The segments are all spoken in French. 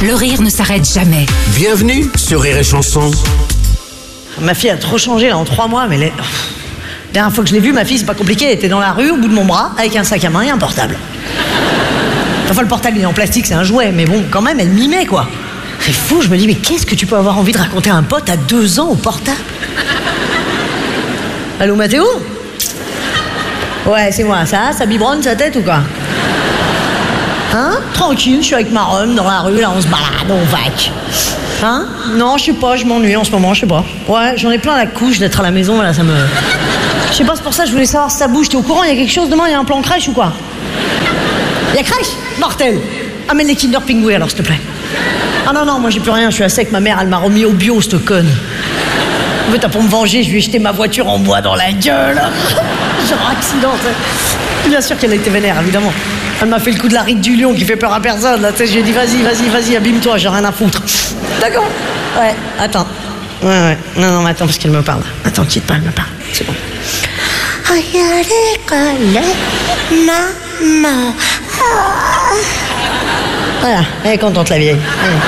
Le rire ne s'arrête jamais. Bienvenue sur Rire et Chanson. Ma fille a trop changé là en 3 mois, mais la dernière fois que je l'ai vue, ma fille, c'est pas compliqué, elle était dans la rue, au bout de mon bras, avec un sac à main et un portable. Enfin, le portable, il est en plastique, c'est un jouet, mais bon, quand même, elle mimait, quoi. C'est fou, je me dis, mais qu'est-ce que tu peux avoir envie de raconter à un pote à 2 ans au portable? Allô, Mathéo? Ouais, c'est moi, ça biberonne sa tête ou quoi? Hein? Tranquille, je suis avec ma rhum dans la rue, là, on se balade, on vaque. Hein? Non, je sais pas, je m'ennuie en ce moment, je sais pas. Ouais, j'en ai plein la couche d'être à la maison, là, ça me... Je sais pas, c'est pour ça que je voulais savoir si ça bouge. T'es au courant, il y a quelque chose demain, il y a un plan crèche ou quoi? Il y a crèche? Mortel! Amène les Kinder Pingouins alors, s'il te plaît. Ah non, moi j'ai plus rien, je suis à sec, ma mère, elle m'a remis au bio, cette conne. En fait, pour me venger, je lui ai jeté ma voiture en bois dans la gueule. Genre accident, t'sais. Bien sûr qu'elle a été vénère, évidemment. Elle m'a fait le coup de la ride du lion qui fait peur à personne, là, tu sais, je lui ai dit, vas-y, abîme-toi, j'ai rien à foutre. D'accord? Ouais, attends. Ouais. Non, attends, parce qu'elle me parle. Attends, quitte pas, elle me parle. C'est bon. Maman. Voilà, elle est contente, la vieille.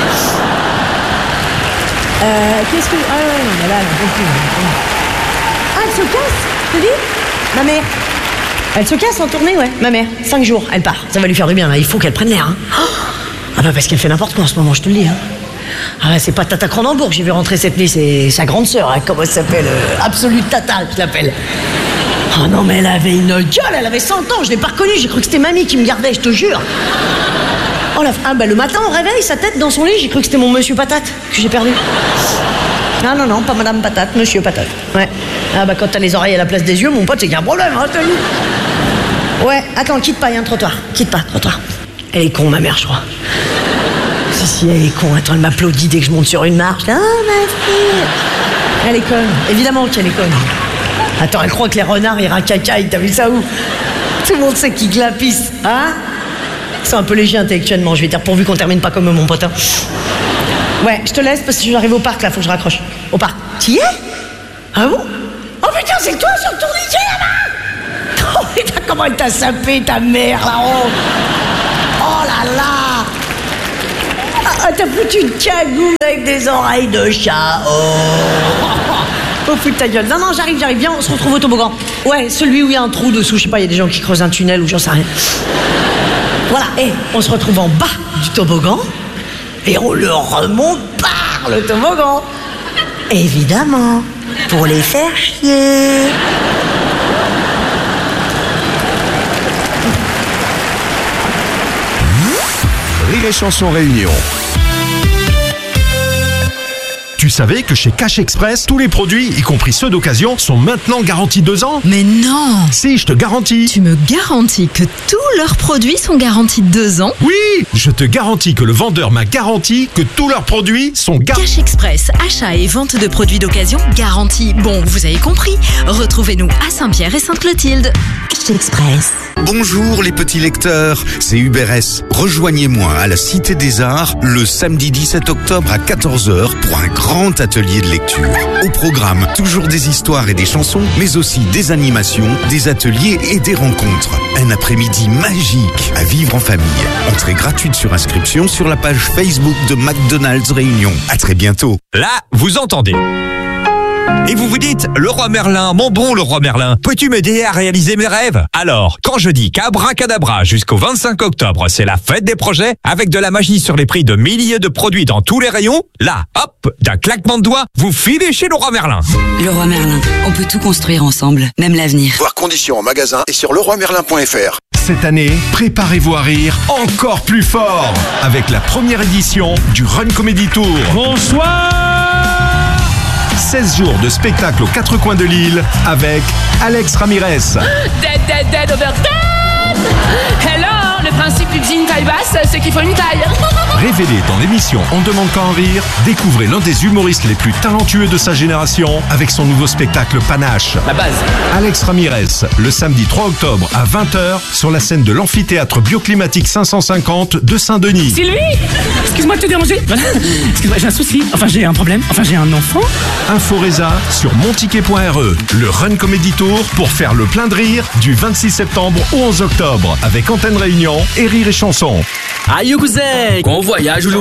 Qu'est-ce que... Ah ouais, non, mais là, elle en peut plus. Ah, elle se casse, tu dis? Ma mère. Elle se casse en tournée, ouais, ma mère. 5 jours, elle part. Ça va lui faire du bien, là. Il faut qu'elle prenne l'air, hein. Ah bah parce qu'elle fait n'importe quoi en ce moment, je te le dis, hein. Ah bah c'est pas Tata Cronenbourg que j'ai vu rentrer cette nuit, c'est sa grande sœur, hein. Comment elle s'appelle? Absolute Tata, je l'appelle. Oh non, mais elle avait une gueule, elle avait 100 ans, je l'ai pas reconnue, j'ai cru que c'était mamie qui me gardait, je te jure. Oh ah bah le matin, au réveil, sa tête dans son lit, j'ai cru que c'était mon monsieur Patate que j'ai perdu. Non, pas Madame Patate, Monsieur Patate. Ouais. Ah bah quand t'as les oreilles à la place des yeux, mon pote, c'est qu'il y a un problème, hein, t'as vu? Ouais, attends, quitte pas, il y a un trottoir. Quitte pas, trottoir. Elle est con, ma mère, je crois. Si, elle est con. Attends, elle m'applaudit dès que je monte sur une marche. Ah, ma fille. Elle est conne. Évidemment qu'elle est conne. Attends, elle croit que les renards, ils racacaillent. T'as vu ça où? Tout le monde sait qu'ils glapissent, hein? C'est un peu léger intellectuellement, je vais dire, pourvu qu'on termine pas comme mon pote. Ouais, je te laisse parce que j'arrive au parc, là, faut que je raccroche. Au parc. T'y es? Ah bon? Oh putain, c'est toi sur le tourniquet, là-bas? Oh putain, comment elle t'a sapé, ta mère, là-haut? Oh là là! Ah, t'as foutu une cagoule avec des oreilles de chat. Oh, fout ta gueule. Non, j'arrive, viens, on se retrouve au toboggan. Ouais, celui où il y a un trou dessous, je sais pas, il y a des gens qui creusent un tunnel ou j'en sais rien. Voilà, on se retrouve en bas du toboggan et on le remonte par le toboggan. Évidemment, pour les faire chier. Rire et Chanson Réunion. Tu savais que chez Cash Express, tous les produits, y compris ceux d'occasion, sont maintenant garantis 2 ans? Mais non! Si, je te garantis. Tu me garantis que tous leurs produits sont garantis 2 ans? Oui, je te garantis que le vendeur m'a garanti que tous leurs produits sont garantis. Cash Express, achat et vente de produits d'occasion garantis. Bon, vous avez compris. Retrouvez-nous à Saint-Pierre et Sainte-Clotilde. Cash Express. Bonjour les petits lecteurs, c'est UberS. Rejoignez-moi à la Cité des Arts le samedi 17 octobre à 14h pour un grand atelier de lecture. Au programme, toujours des histoires et des chansons, mais aussi des animations, des ateliers et des rencontres. Un après-midi magique à vivre en famille. Entrée gratuite sur inscription sur la page Facebook de McDonald's Réunion. À très bientôt. Là, vous entendez. Et vous vous dites, le roi Merlin, mon bon le roi Merlin, peux-tu m'aider à réaliser mes rêves? Alors, quand je dis qu'abracadabra jusqu'au 25 octobre, c'est la fête des projets, avec de la magie sur les prix de milliers de produits dans tous les rayons, là, hop, d'un claquement de doigts, vous filez chez le roi Merlin. Le roi Merlin, on peut tout construire ensemble, même l'avenir. Voir conditions en magasin et sur leroymerlin.fr. Cette année, préparez-vous à rire encore plus fort avec la première édition du Run Comedy Tour. Bonsoir! 16 jours de spectacle aux 4 coins de l'île avec Alex Ramirez. Dead over dead. Hello, le principe du jean taille basse, c'est qu'il faut une taille. Révélé dans l'émission On demande qu'à en rire, découvrez l'un des humoristes les plus talentueux de sa génération avec son nouveau spectacle Panache. La base. Alex Ramirez, le samedi 3 octobre à 20h sur la scène de l'amphithéâtre bioclimatique 550 de Saint-Denis. Sylvie, excuse-moi de te déranger. Voilà. Excuse-moi, j'ai un souci. Enfin, j'ai un problème. Enfin, j'ai un enfant. Info-résa sur monticket.re. Le Run Comedy Tour pour faire le plein de rire du 26 septembre au 11 octobre avec Antenne Réunion et Rire et Chanson. Aïe cousin, qu'on voyage ou